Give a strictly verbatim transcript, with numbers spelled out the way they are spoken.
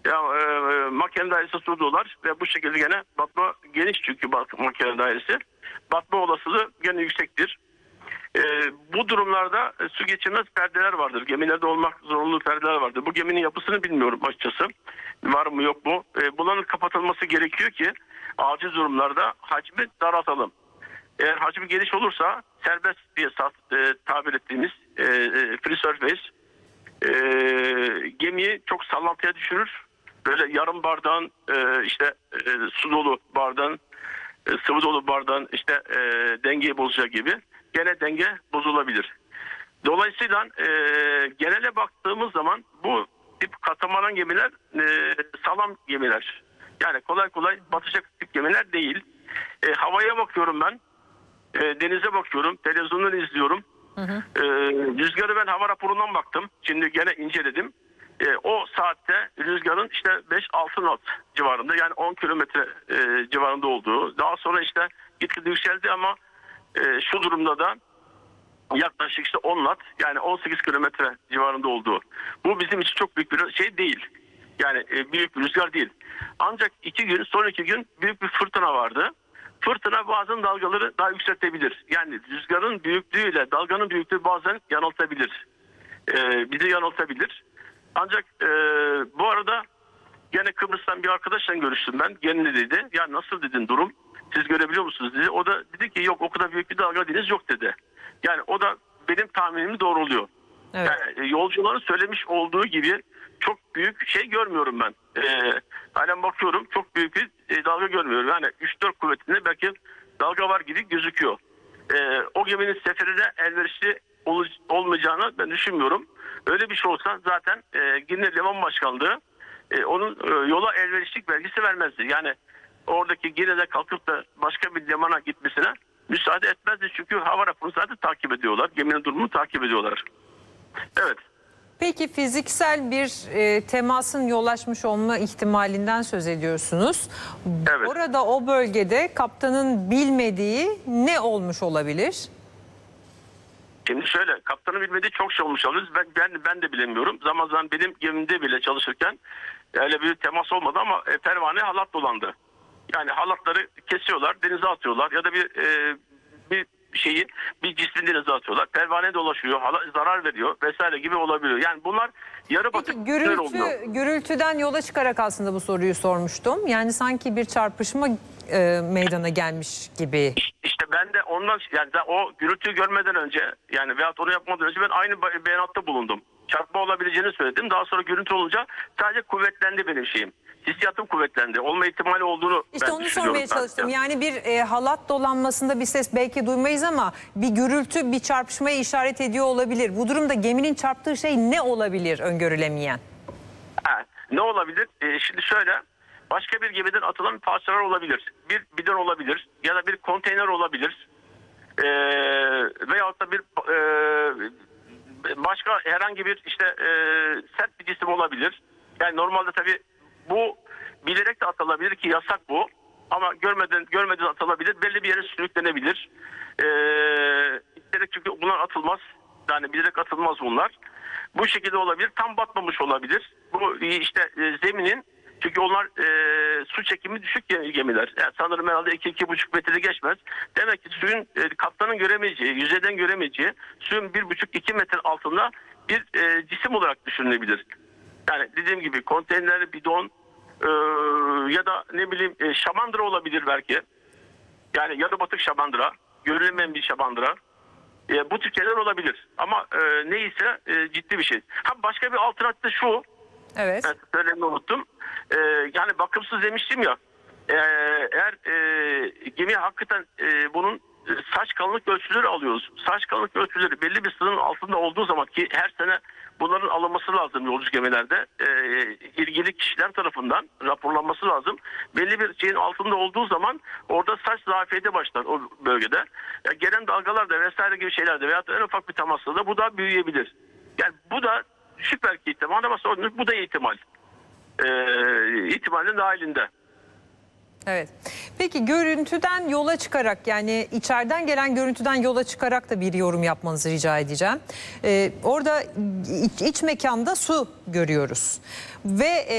Ya, e, makine dairesi tutuldular ve bu şekilde gene batma geniş çünkü bak, makine dairesi. Batma olasılığı gene yüksektir. E, bu durumlarda e, su geçirmez perdeler vardır. Gemilerde olmak zorunlu perdeler vardır. Bu geminin yapısını bilmiyorum açıkçası. Var mı yok mu? E, bunların kapatılması gerekiyor ki acil durumlarda hacmi daraltalım. Eğer hacmi geniş olursa serbest diye e, tabir ettiğimiz e, e, free surface e, gemiyi çok sallantıya düşürür. Böyle yarım bardağın e, işte e, su dolu bardağın e, sıvı dolu bardağın işte e, dengeyi bozacak gibi gene denge bozulabilir. Dolayısıyla e, genele baktığımız zaman bu tip katamanan gemiler e, sağlam gemiler. Yani kolay kolay batacak tip gemiler değil. E, havaya bakıyorum ben. E, denize bakıyorum. Televizyondan izliyorum. Hı hı. E, rüzgarı ben hava raporundan baktım. Şimdi gene inceledim. E, o saatte rüzgarın işte beş altı knot civarında, yani on kilometre e, civarında olduğu. Daha sonra işte gitgide yükseldi ama e, şu durumda da yaklaşık işte on knot, yani on sekiz kilometre civarında olduğu. Bu bizim için çok büyük bir şey değil. Yani e, büyük bir rüzgar değil. Ancak iki gün, son iki gün büyük bir fırtına vardı. Fırtına bazen dalgaları daha yükseltebilir. Yani rüzgarın büyüklüğüyle dalganın büyüklüğü bazen yanıltabilir. Ee, bizi yanıltabilir. Ancak e, bu arada gene Kıbrıs'tan bir arkadaşla görüştüm ben. Gene dedi. Ya nasıl dedin durum? Siz görebiliyor musunuz dedi. O da dedi ki yok, o kadar büyük bir dalga deniz yok dedi. Yani o da benim tahminimi doğruluyor. Evet. Yani yolcuların söylemiş olduğu gibi çok büyük şey görmüyorum ben. Ee, halen bakıyorum, çok büyük bir e, dalga görmüyorum. Yani üç dört kuvvetinde belki dalga var gibi gözüküyor. Ee, o geminin seferine elverişli ol, olmayacağını ben düşünmüyorum. Öyle bir şey olsa zaten e, Girne Liman Başkanlığı e, onun e, yola elverişlik belgesi vermezdi. Yani oradaki Girne'de kalkıp da başka bir limana gitmesine müsaade etmezdi. Çünkü hava raporunu zaten takip ediyorlar. Geminin durumunu takip ediyorlar. Evet. Peki fiziksel bir e, temasın yol açmış olma ihtimalinden söz ediyorsunuz. Evet. Orada, o bölgede kaptanın bilmediği ne olmuş olabilir? Şimdi şöyle, kaptanın bilmediği çok şey olmuş olabilir. Ben, ben, ben de bilemiyorum. Zaman zaman benim gemimde bile çalışırken öyle bir temas olmadı ama e, pervane halat dolandı. Yani halatları kesiyorlar, denize atıyorlar ya da bir e, bir şeyi bir cismin denize atıyorlar. Pervane dolaşıyor, zarar veriyor vesaire gibi olabiliyor. Yani bunlar yarı batık. Peki gürültü, gürültüden yola çıkarak aslında bu soruyu sormuştum. Yani sanki bir çarpışma e, meydana gelmiş gibi. İşte ben de ondan, yani o gürültüyü görmeden önce, yani veyahut onu yapmadan önce ben aynı beyanatta bulundum. Çarpma olabileceğini söyledim. Daha sonra görüntü olunca sadece kuvvetlendi benim şeyim. Hissiyatım kuvvetlendi. Olma ihtimali olduğunu İşte ben onu düşünüyorum. sormaya çalıştım. Yani bir e, halat dolanmasında bir ses belki duymayız ama bir gürültü bir çarpışmaya işaret ediyor olabilir. Bu durumda geminin çarptığı şey ne olabilir öngörülemeyen? Ha, ne olabilir? E, şimdi şöyle, başka bir gemiden atılan parçalar olabilir. Bir bidon olabilir ya da bir konteyner olabilir. E, veyahut da bir e, başka herhangi bir işte e, sert bir cisim olabilir. Yani normalde tabii bu bilerek de atılabilir ki yasak bu. Ama görmeden görmeden atılabilir. Belli bir yere sürüklenebilir. Ee, çünkü bunlar atılmaz. Yani bilerek atılmaz bunlar. Bu şekilde olabilir. Tam batmamış olabilir. Bu işte e, zeminin, çünkü onlar e, su çekimi düşük gemiler. Yani sanırım herhalde iki iki buçuk metrede geçmez. Demek ki suyun e, kaptanın göremeyeceği, yüzeyden göremeyeceği suyun bir buçuk iki metre altında bir e, cisim olarak düşünülebilir. Yani dediğim gibi konteyner, bidon e, ya da ne bileyim e, şamandıra olabilir belki. Yani yarı batık şamandıra, görülemeyen bir şamandıra. E, bu tür şeyler olabilir. Ama e, neyse e, ciddi bir şey. Ha, başka bir alternatif de şu. Evet. Ben söylemeyi unuttum. E, yani bakımsız demiştim ya. E, eğer e, gemi hakikaten e, bunun saç kalınlık ölçüleri alıyoruz. Saç kalınlık ölçüleri belli bir sınırın altında olduğu zaman, ki her sene bunların alınması lazım yolcu gemilerde. E, ilgili kişiler tarafından raporlanması lazım. Belli bir şeyin altında olduğu zaman orada saç zafiyeti başlar o bölgede. Yani gelen dalgalarda vesaire gibi şeylerde veya en ufak bir temasla da bu da büyüyebilir. Yani bu da düşük belki ihtimal ama sonra bu da ihtimal. E, ihtimalin dahilinde. Evet. Peki görüntüden yola çıkarak, yani içeriden gelen görüntüden yola çıkarak da bir yorum yapmanızı rica edeceğim. Ee, orada iç, iç mekanda su görüyoruz ve